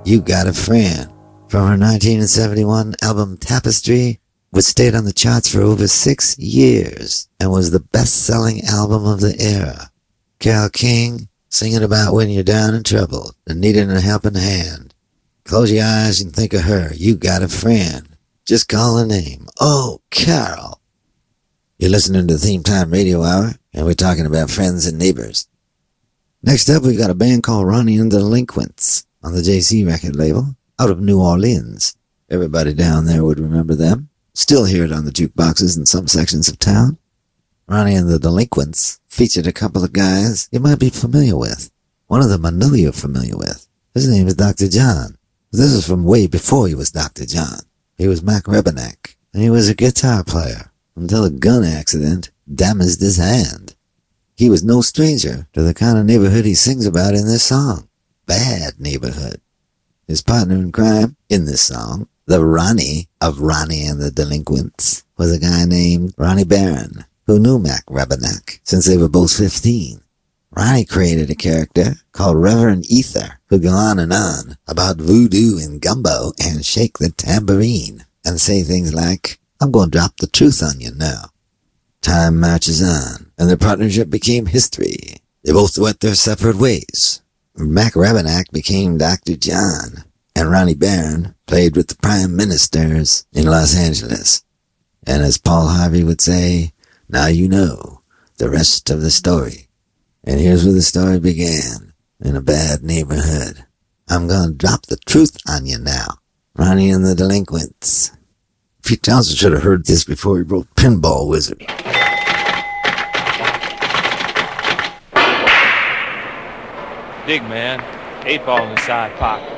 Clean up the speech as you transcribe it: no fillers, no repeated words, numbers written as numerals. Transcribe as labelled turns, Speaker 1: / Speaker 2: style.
Speaker 1: You Got a Friend, from her 1971 album Tapestry, which stayed on the charts for over 6 years and was the best-selling album of the era. Carole King, singing about when you're down and troubled and needing a helping hand. Close your eyes and think of her. You got a friend. Just call her name. Oh, Carol. You're listening to the Theme Time Radio Hour, and we're talking about friends and neighbors. Next up, we got a band called Ronnie and the Delinquents on the JC record label out of New Orleans. Everybody down there would remember them. Still hear it on the jukeboxes in some sections of town. Ronnie and the Delinquents featured a couple of guys you might be familiar with. One of them I know you're familiar with. His name is Dr. John. This is from way before he was Dr. John. He was Mac Rebennack, and he was a guitar player until a gun accident damaged his hand. He was no stranger to the kind of neighborhood he sings about in this song. Bad neighborhood. His partner in crime in this song, the Ronnie of Ronnie and the Delinquents, was a guy named Ronnie Barron, who knew Mac Rebennack since they were both 15. Ronnie created a character called Reverend Ether, who'd go on and on about voodoo and gumbo and shake the tambourine and say things like, I'm going to drop the truth on you now. Time marches on, and their partnership became history. They both went their separate ways. Mac Rebennack became Dr. John, and Ronnie Barron played with the prime ministers in Los Angeles. And as Paul Harvey would say, now you know the rest of the story. And here's where the story began, in a bad neighborhood. I'm gonna drop the truth on you now. Ronnie and the Delinquents. Pete Townsend should have heard this before he wrote Pinball Wizard.
Speaker 2: Dig, man. 8 ball in the side pocket.